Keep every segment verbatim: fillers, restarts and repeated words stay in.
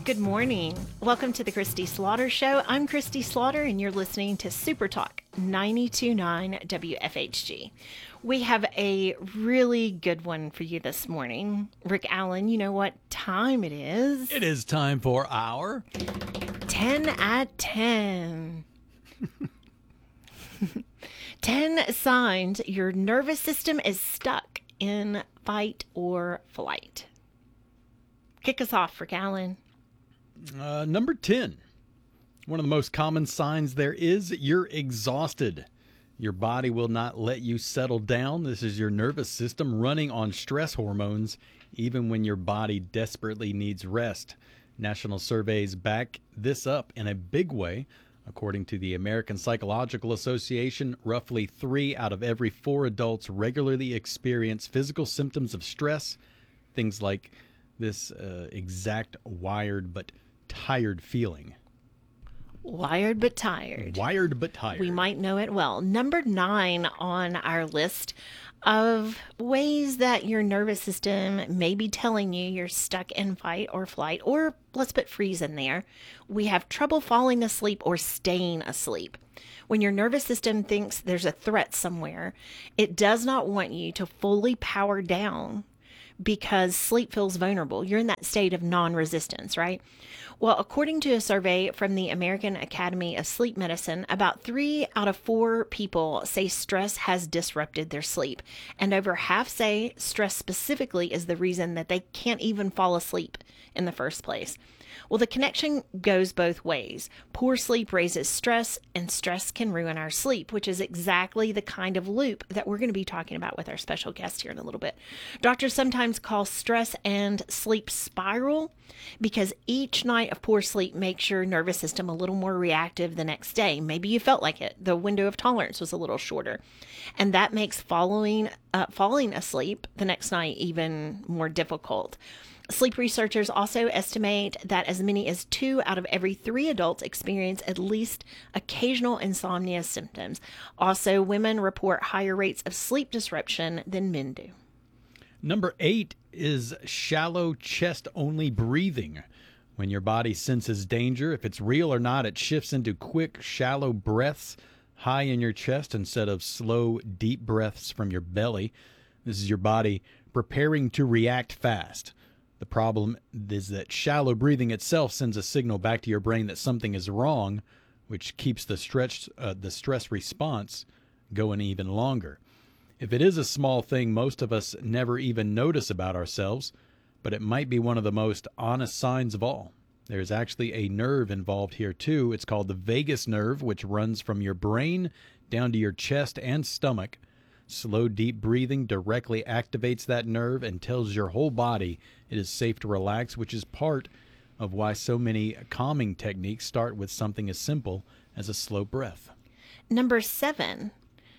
Good morning. Welcome to the Christy Slaughter Show. I'm Christy Slaughter, and you're listening to Super Talk ninety-two point nine W F H G. We have a really good one for you this morning. Rick Allen, you know what time it is? It is time for our ten at ten. ten signs your nervous system is stuck in fight or flight. Kick us off, Rick Allen. Uh, number ten. One of the most common signs there is you're exhausted. Your body will not let you settle down. This is your nervous system running on stress hormones, even when your body desperately needs rest. National surveys back this up in a big way. According to the American Psychological Association, roughly three out of every four adults regularly experience physical symptoms of stress. Things like this uh, exact wired but tired feeling. Wired but tired. Wired but tired. We might know it well. Number nine on our list of ways that your nervous system may be telling you you're stuck in fight or flight, or let's put freeze in there. We have trouble falling asleep or staying asleep. When your nervous system thinks there's a threat somewhere, it does not want you to fully power down because sleep feels vulnerable. You're in that state of non-resistance, right? Well, according to a survey from the American Academy of Sleep Medicine, about three out of four people say stress has disrupted their sleep. And over half say stress specifically is the reason that they can't even fall asleep in the first place. Well, the connection goes both ways. Poor sleep raises stress, and stress can ruin our sleep, which is exactly the kind of loop that we're going to be talking about with our special guest here in a little bit. Doctors sometimes call stress and sleep spiral because each night of poor sleep makes your nervous system a little more reactive the next day. Maybe you felt like it. The window of tolerance was a little shorter. And that makes following, uh, falling asleep the next night even more difficult. Sleep researchers also estimate that as many as two out of every three adults experience at least occasional insomnia symptoms. Also, women report higher rates of sleep disruption than men do. Number eight is shallow chest-only breathing. When your body senses danger, if it's real or not, it shifts into quick, shallow breaths high in your chest instead of slow, deep breaths from your belly. This is your body preparing to react fast. The problem is that shallow breathing itself sends a signal back to your brain that something is wrong, which keeps the stretch, uh, the stress response going even longer. If it is a small thing most of us never even notice about ourselves, but it might be one of the most honest signs of all. There's actually a nerve involved here too. It's called the vagus nerve, which runs from your brain down to your chest and stomach. Slow, deep breathing directly activates that nerve and tells your whole body it is safe to relax, which is part of why so many calming techniques start with something as simple as a slow breath. Number seven,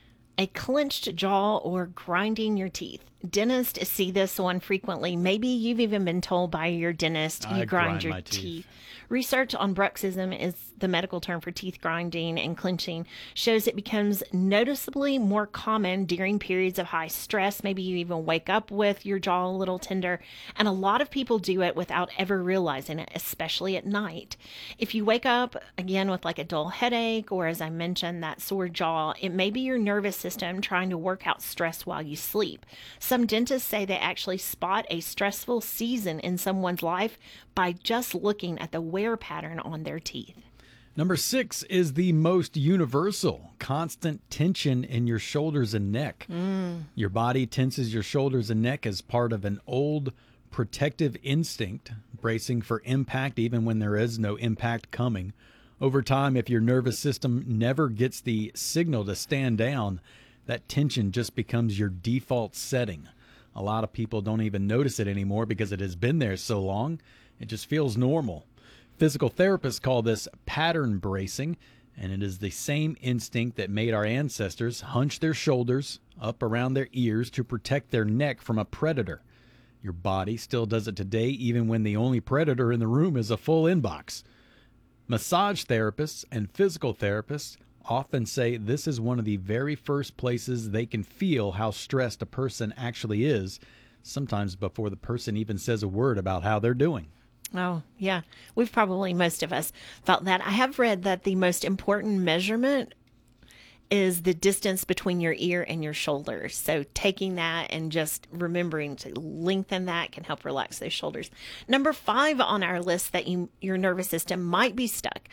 a clenched jaw or grinding your teeth. Dentists see this one frequently. Maybe you've even been told by your dentist you I grind, grind your my teeth. teeth. Research on bruxism is the medical term for teeth grinding and clenching, shows it becomes noticeably more common during periods of high stress. Maybe you even wake up with your jaw a little tender, and a lot of people do it without ever realizing it, especially at night. If you wake up again with like a dull headache, or as I mentioned, that sore jaw, it may be your nervous system trying to work out stress while you sleep. Some dentists say they actually spot a stressful season in someone's life by just looking at the wear pattern on their teeth. Number six is the most universal, constant tension in your shoulders and neck. Mm. Your body tenses your shoulders and neck as part of an old protective instinct, bracing for impact even when there is no impact coming. Over time, if your nervous system never gets the signal to stand down, that tension just becomes your default setting. A lot of people don't even notice it anymore because it has been there so long. It just feels normal. Physical therapists call this pattern bracing, and it is the same instinct that made our ancestors hunch their shoulders up around their ears to protect their neck from a predator. Your body still does it today, even when the only predator in the room is a full inbox. Massage therapists and physical therapists often say this is one of the very first places they can feel how stressed a person actually is, sometimes before the person even says a word about how they're doing. Oh, yeah. We've probably, most of us, felt that. I have read that the most important measurement is the distance between your ear and your shoulders. So taking that and just remembering to lengthen that can help relax those shoulders. Number five on our list that you, your nervous system might be stuck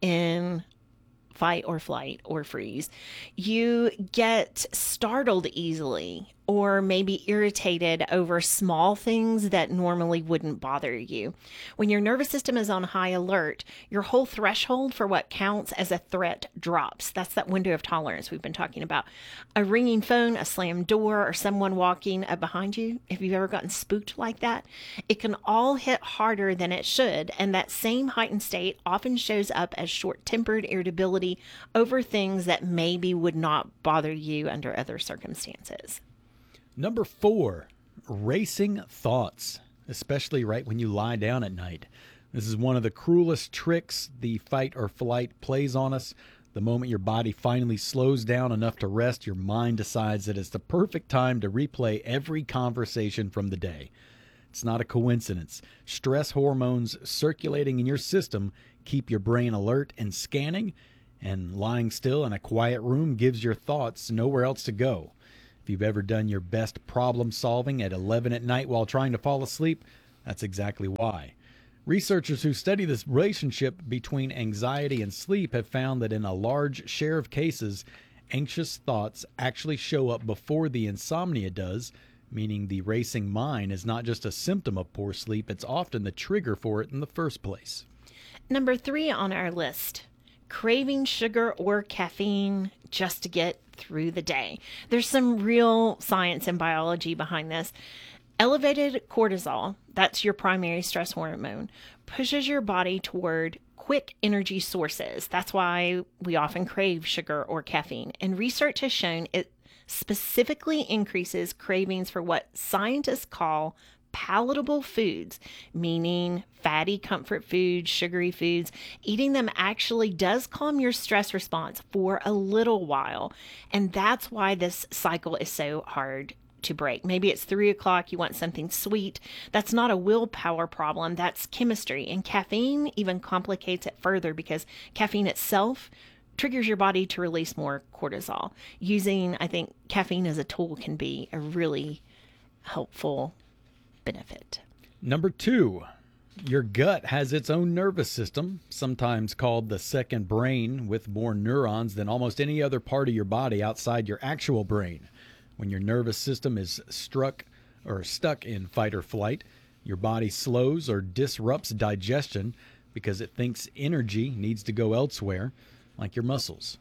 in fight or flight or freeze. You get startled easily or maybe irritated over small things that normally wouldn't bother you. When your nervous system is on high alert, your whole threshold for what counts as a threat drops. That's that window of tolerance we've been talking about. A ringing phone, a slammed door, or someone walking up behind you, if you've ever gotten spooked like that, it can all hit harder than it should. And that same heightened state often shows up as short-tempered irritability over things that maybe would not bother you under other circumstances. Number four, racing thoughts, especially right when you lie down at night. This is one of the cruelest tricks the fight or flight plays on us. The moment your body finally slows down enough to rest, your mind decides that it's the perfect time to replay every conversation from the day. It's not a coincidence. Stress hormones circulating in your system keep your brain alert and scanning, and lying still in a quiet room gives your thoughts nowhere else to go. If you've ever done your best problem solving at eleven at night while trying to fall asleep, that's exactly why. Researchers who study this relationship between anxiety and sleep have found that in a large share of cases, anxious thoughts actually show up before the insomnia does, meaning the racing mind is not just a symptom of poor sleep, it's often the trigger for it in the first place. Number three on our list, craving sugar or caffeine just to get through the day. There's some real science and biology behind this. Elevated cortisol, that's your primary stress hormone, pushes your body toward quick energy sources. That's why we often crave sugar or caffeine. And research has shown it specifically increases cravings for what scientists call palatable foods, meaning fatty comfort foods, sugary foods. Eating them actually does calm your stress response for a little while. And that's why this cycle is so hard to break. Maybe it's three o'clock, you want something sweet. That's not a willpower problem, that's chemistry. And caffeine even complicates it further because caffeine itself triggers your body to release more cortisol. Using, I think, caffeine as a tool can be a really helpful benefit. Number two, your gut has its own nervous system, sometimes called the second brain, with more neurons than almost any other part of your body outside your actual brain. When your nervous system is struck or stuck in fight or flight, your body slows or disrupts digestion because it thinks energy needs to go elsewhere, like your muscles.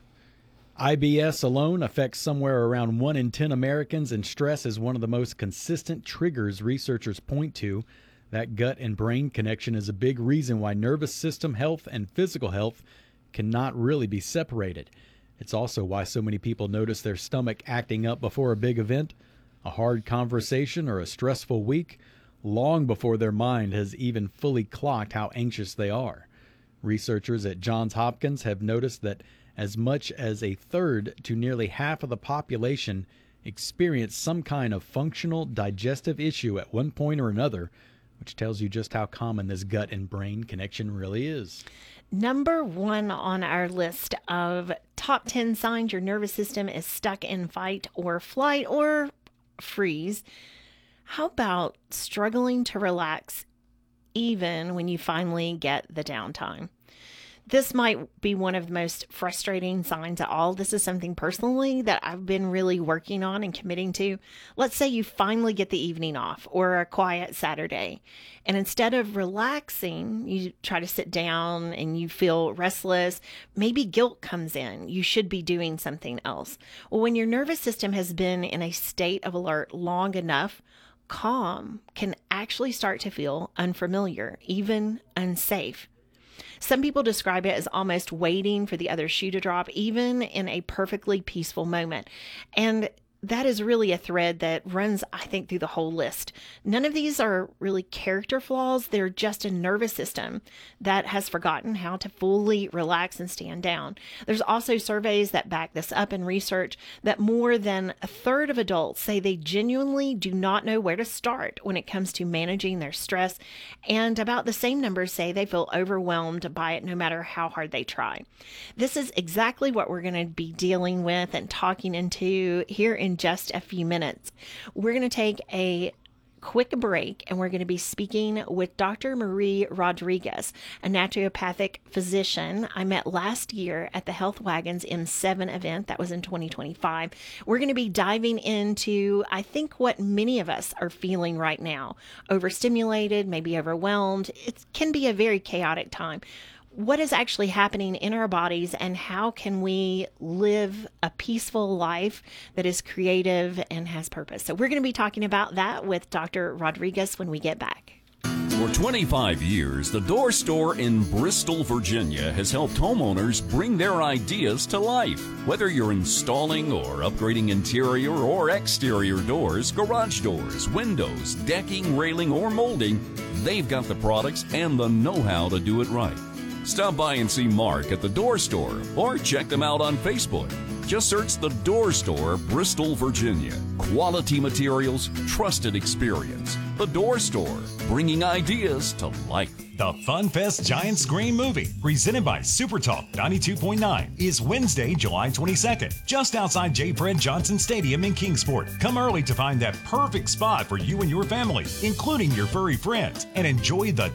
I B S alone affects somewhere around one in ten Americans, and stress is one of the most consistent triggers researchers point to. That gut and brain connection is a big reason why nervous system health and physical health cannot really be separated. It's also why so many people notice their stomach acting up before a big event, a hard conversation, or a stressful week, long before their mind has even fully clocked how anxious they are. Researchers at Johns Hopkins have noticed that as much as a third to nearly half of the population experience some kind of functional digestive issue at one point or another, which tells you just how common this gut and brain connection really is. Number one on our list of top ten signs your nervous system is stuck in fight or flight or freeze. How about struggling to relax even when you finally get the downtime? This might be one of the most frustrating signs of all. This is something personally that I've been really working on and committing to. Let's say you finally get the evening off or a quiet Saturday, and instead of relaxing, you try to sit down and you feel restless. Maybe guilt comes in. You should be doing something else. Well, when your nervous system has been in a state of alert long enough, calm can actually start to feel unfamiliar, even unsafe. Some people describe it as almost waiting for the other shoe to drop, even in a perfectly peaceful moment. And that is really a thread that runs, I think, through the whole list. None of these are really character flaws. They're just a nervous system that has forgotten how to fully relax and stand down. There's also surveys that back this up in research that more than a third of adults say they genuinely do not know where to start when it comes to managing their stress. And about the same numbers say they feel overwhelmed by it no matter how hard they try. This is exactly what we're going to be dealing with and talking into here in just a few minutes. We're going to take a quick break and we're going to be speaking with Doctor Marie Rodriguez, a naturopathic physician I met last year at the Health Wagons M seven event. That was in twenty twenty-five. We're going to be diving into, I think, what many of us are feeling right now. Overstimulated, maybe overwhelmed. It can be a very chaotic time. What is actually happening in our bodies, and how can we live a peaceful life that is creative and has purpose? So we're going to be talking about that with Doctor Rodriguez when we get back. For twenty-five years, the Door Store in Bristol, Virginia has helped homeowners bring their ideas to life. Whether you're installing or upgrading interior or exterior doors, garage doors, windows, decking, railing, or molding, they've got the products and the know-how to do it right. Stop by and see Mark at the Door Store or check them out on Facebook. Just search the Door Store, Bristol, Virginia. Quality materials, trusted experience. The Door Store, bringing ideas to life. The Fun Fest Giant Screen Movie, presented by Super Talk ninety-two point nine, is Wednesday, July twenty-second, just outside J. Fred Johnson Stadium in Kingsport. Come early to find that perfect spot for you and your family, including your furry friends, and enjoy the